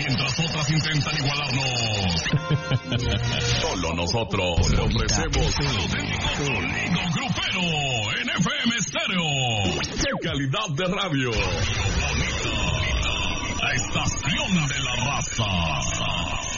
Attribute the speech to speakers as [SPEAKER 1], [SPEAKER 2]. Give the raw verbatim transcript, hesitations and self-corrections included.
[SPEAKER 1] mientras otras intentan igualarnos. Solo nosotros le ofrecemos Sonido Grupero en F M Estéreo. ¡Qué calidad de radio! Bonita, la estación de la raza.